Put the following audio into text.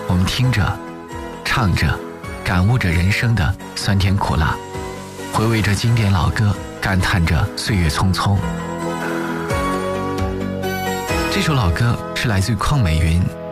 我们听着唱着，感悟着人生的酸甜苦辣，回味着经典老歌，感叹着岁月匆匆。这首老歌是来自邝美云